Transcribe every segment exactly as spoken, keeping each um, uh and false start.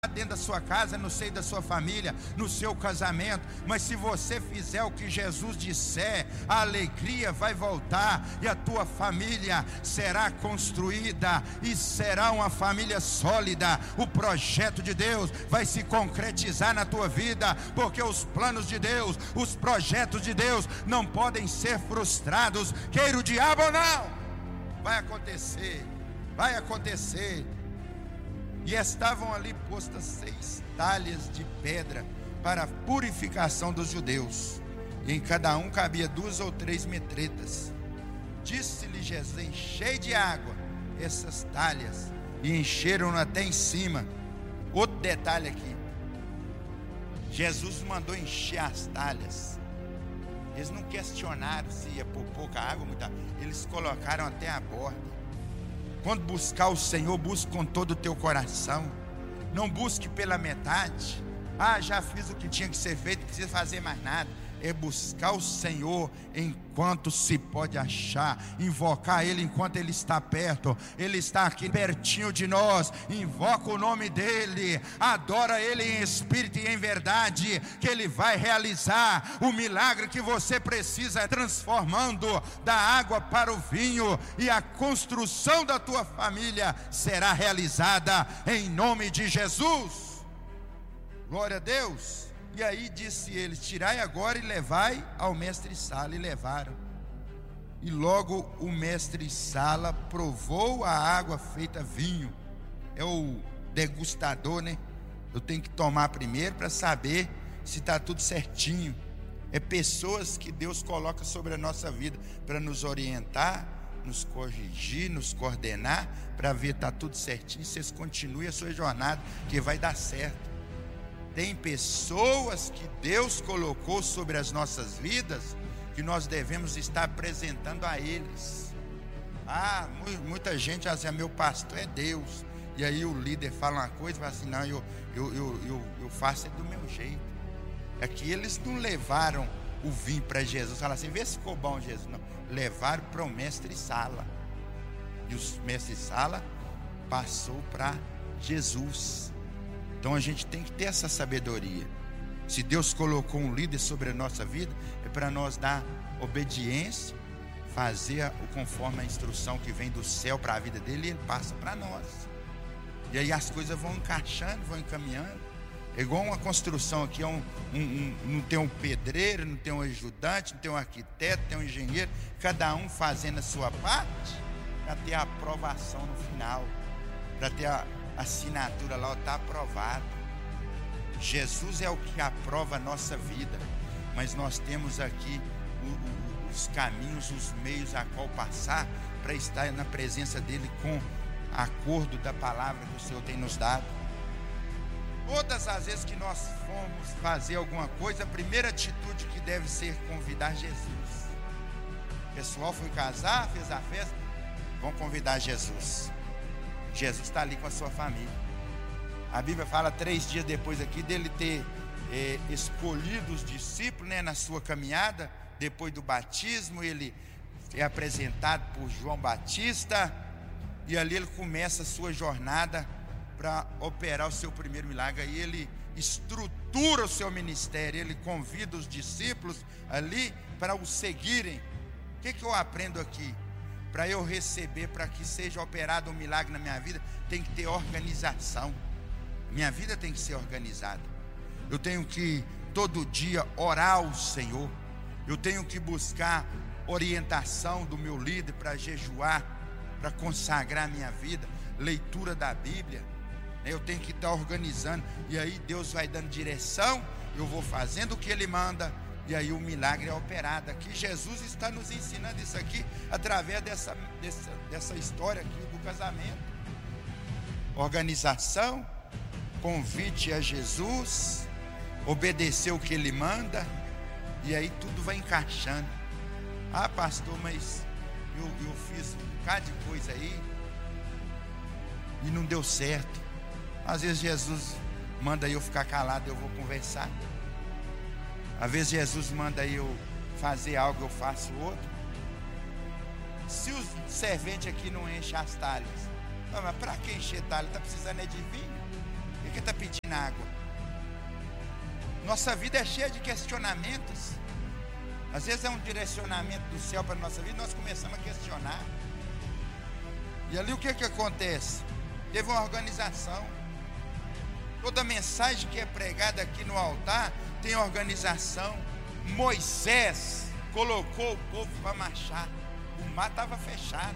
dentro da sua casa, no seio da sua família, no seu casamento. Mas se você fizer o que Jesus disser, a alegria vai voltar e a tua família será construída e será uma família sólida. O projeto de Deus vai se concretizar na tua vida, porque os planos de Deus, os projetos de Deus não podem ser frustrados, queira o diabo ou não. Vai acontecer, vai acontecer. E estavam ali postas seis talhas de pedra para a purificação dos judeus, e em cada um cabia duas ou três metretas. Disse-lhe Jesus: enchei de água essas talhas, e encheram até em cima. Outro detalhe aqui: Jesus mandou encher as talhas. Eles não questionaram se ia por pouca água ou muita água, eles colocaram até a borda. Quando buscar o Senhor, busque com todo o teu coração. Não busque pela metade. Ah, já fiz o que tinha que ser feito, não precisa fazer mais nada. É buscar o Senhor enquanto se pode achar, invocar Ele enquanto Ele está perto. Ele está aqui pertinho de nós. Invoca o nome dEle, adora Ele em espírito e em verdade, que Ele vai realizar o milagre que você precisa, transformando da água para o vinho, e a construção da tua família será realizada em nome de Jesus. Glória a Deus. E aí disse ele: tirai agora e levai ao mestre Sala. E levaram. E logo o mestre Sala provou a água feita vinho. É o degustador, né? Eu tenho que tomar primeiro para saber se está tudo certinho. É pessoas que Deus coloca sobre a nossa vida para nos orientar, nos corrigir, nos coordenar, para ver se está tudo certinho. Vocês continuem a sua jornada, que vai dar certo. Tem pessoas que Deus colocou sobre as nossas vidas, que nós devemos estar apresentando a eles. Ah, muita gente acha assim: meu pastor é Deus. E aí o líder fala uma coisa e fala assim: não, eu, eu, eu, eu, eu faço é do meu jeito. É que eles não levaram o vinho para Jesus. Fala assim: vê se ficou bom, Jesus. Não, levaram para o mestre Sala. E o mestre Sala passou para Jesus. Então a gente tem que ter essa sabedoria. Se Deus colocou um líder sobre a nossa vida, é para nós dar obediência, fazer o conforme a instrução que vem do céu para a vida dele, e ele passa para nós. E aí as coisas vão encaixando, vão encaminhando. É igual uma construção aqui, é um, um, um, não tem um pedreiro, não tem um ajudante, não tem um arquiteto, tem um engenheiro, cada um fazendo a sua parte para ter a aprovação no final, para ter a assinatura lá, está aprovado. Jesus é o que aprova a nossa vida, mas nós temos aqui o, o, os caminhos, os meios a qual passar para estar na presença dele com acordo da palavra que o Senhor tem nos dado. Todas as vezes que nós formos fazer alguma coisa, a primeira atitude que deve ser convidar Jesus. O pessoal foi casar, fez a festa, vão convidar Jesus. Jesus está ali com a sua família. A Bíblia fala três dias depois aqui dele ter eh, escolhido os discípulos, né, na sua caminhada. Depois do batismo, ele é apresentado por João Batista, e ali ele começa a sua jornada para operar o seu primeiro milagre. Aí ele estrutura o seu ministério, ele convida os discípulos ali para o seguirem. O que, que eu aprendo aqui? Para eu receber, para que seja operado um milagre na minha vida, tem que ter organização. Minha vida tem que ser organizada. Eu tenho que todo dia orar ao Senhor. Eu tenho que buscar orientação do meu líder para jejuar, para consagrar minha vida, leitura da Bíblia. Eu tenho que estar organizando, e aí Deus vai dando direção, eu vou fazendo o que Ele manda, e aí o milagre é operado. Aqui Jesus está nos ensinando isso aqui, através dessa, dessa, dessa história aqui do casamento. Organização, convite a Jesus, obedecer o que Ele manda, e aí tudo vai encaixando. Ah, pastor, mas eu, eu fiz um bocado de coisa aí e não deu certo. Às vezes Jesus manda eu ficar calado, eu vou conversar. Às vezes Jesus manda eu fazer algo, eu faço outro. Se o servente aqui não enche as talhas, mas para que encher talha? Está precisando é de vinho. Por que está pedindo água? Nossa vida é cheia de questionamentos. Às vezes é um direcionamento do céu para a nossa vida, nós começamos a questionar. E ali o que que acontece? Teve uma organização. Toda mensagem que é pregada aqui no altar tem organização. Moisés colocou o povo para marchar. O mar estava fechado.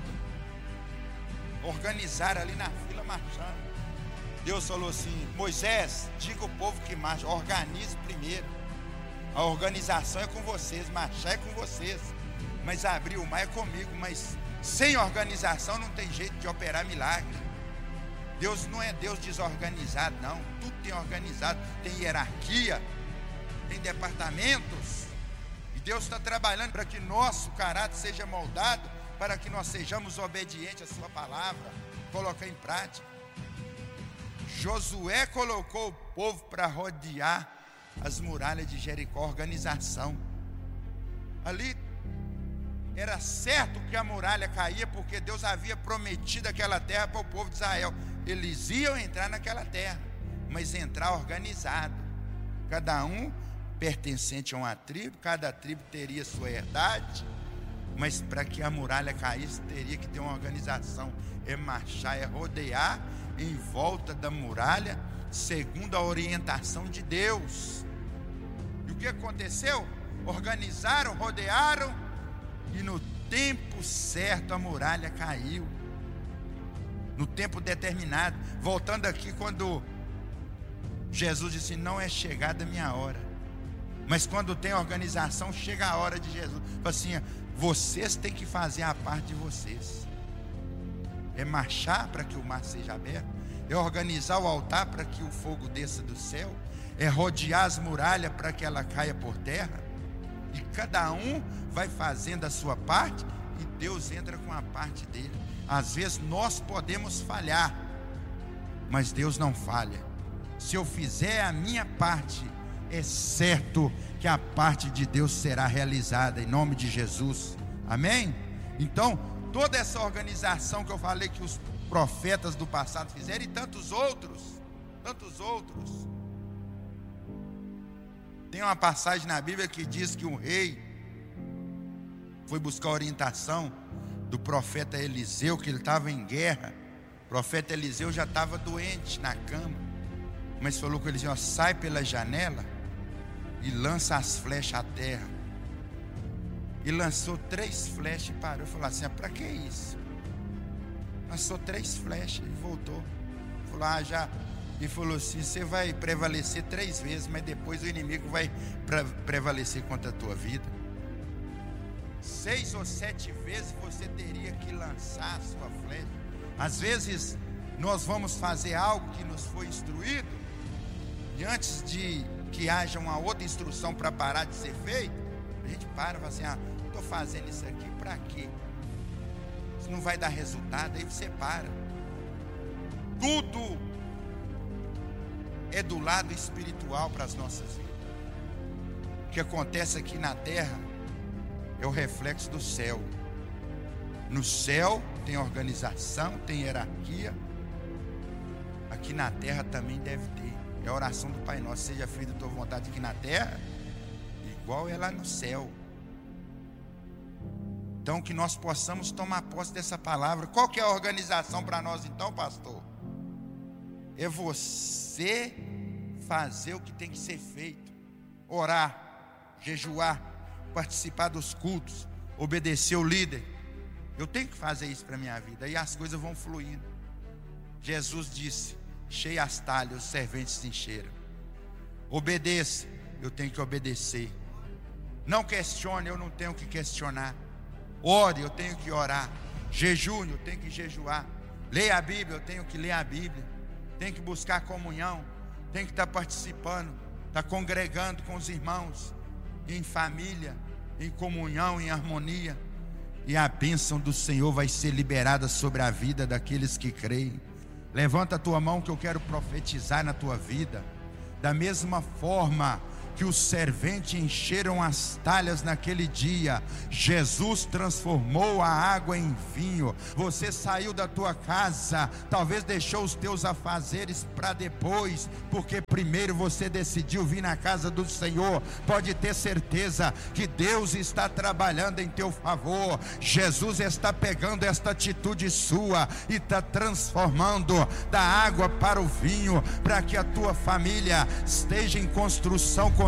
Organizaram ali na fila marchando. Deus falou assim: Moisés, diga ao povo que marcha. Organize primeiro. A organização é com vocês, marchar é com vocês. Mas abrir o mar é comigo. Mas sem organização não tem jeito de operar milagre. Deus não é Deus desorganizado, não. Tudo tem organizado, tem hierarquia, tem departamentos. E Deus está trabalhando para que nosso caráter seja moldado, para que nós sejamos obedientes à sua palavra, colocar em prática. Josué colocou o povo para rodear as muralhas de Jericó, organização. Ali era certo que a muralha caía, porque Deus havia prometido aquela terra para o povo de Israel. Eles iam entrar naquela terra, mas entrar organizado. Cada um pertencente a uma tribo, cada tribo teria sua herdade. Mas para que a muralha caísse, teria que ter uma organização. É marchar, é rodear em volta da muralha, segundo a orientação de Deus. E o que aconteceu? Organizaram, rodearam, e no tempo certo a muralha caiu. No tempo determinado. Voltando aqui, quando Jesus disse: não é chegada a minha hora. Mas quando tem organização, chega a hora de Jesus. Fala assim: vocês têm que fazer a parte de vocês. É marchar para que o mar seja aberto. É organizar o altar para que o fogo desça do céu. É rodear as muralhas para que ela caia por terra. E cada um vai fazendo a sua parte, e Deus entra com a parte dele. Às vezes nós podemos falhar, mas Deus não falha. Se eu fizer a minha parte, é certo que a parte de Deus será realizada, em nome de Jesus. Amém? Então, toda essa organização que eu falei que os profetas do passado fizeram, e tantos outros, tantos outros. Tem uma passagem na Bíblia que diz que um rei foi buscar orientação do profeta Eliseu, que ele estava em guerra. O profeta Eliseu já estava doente na cama, mas falou com Eliseu: sai pela janela e lança as flechas à terra. E lançou três flechas e parou. Falou assim: para que isso? Lançou três flechas e voltou. Falou: ah, já. E falou assim: você vai prevalecer três vezes, mas depois o inimigo vai prevalecer contra a tua vida. Seis ou sete vezes você teria que lançar a sua flecha. Às vezes nós vamos fazer algo que nos foi instruído, e antes de que haja uma outra instrução para parar de ser feito, a gente para e fala assim: ah, estou fazendo isso aqui para quê? Isso não vai dar resultado. Aí você para. Tudo é do lado espiritual para as nossas vidas. O que acontece aqui na terra é o reflexo do céu. No céu tem organização, tem hierarquia. Aqui na terra também deve ter. É a oração do Pai Nosso: seja feita a tua vontade aqui na terra, igual é lá no céu. Então que nós possamos tomar posse dessa palavra. Qual que é a organização para nós então, pastor? É você fazer o que tem que ser feito. Orar, jejuar, participar dos cultos, obedecer o líder. Eu tenho que fazer isso para a minha vida. Aí as coisas vão fluindo. Jesus disse: cheia as talhas, os serventes se encheram. Obedeça, eu tenho que obedecer. Não questione, eu não tenho que questionar. Ore, eu tenho que orar. Jejune, eu tenho que jejuar. Leia a Bíblia, eu tenho que ler a Bíblia. Tenho que buscar comunhão. Tenho que estar participando, estar congregando com os irmãos, em família, em comunhão, em harmonia. E a bênção do Senhor vai ser liberada sobre a vida daqueles que creem. Levanta a tua mão que eu quero profetizar na tua vida. Da mesma forma que os serventes encheram as talhas naquele dia. Jesus transformou a água em vinho. Você saiu da tua casa, talvez deixou os teus afazeres para depois, porque primeiro você decidiu vir na casa do Senhor. Pode ter certeza que Deus está trabalhando em teu favor. Jesus está pegando esta atitude sua e está transformando da água para o vinho, para que a tua família esteja em construção com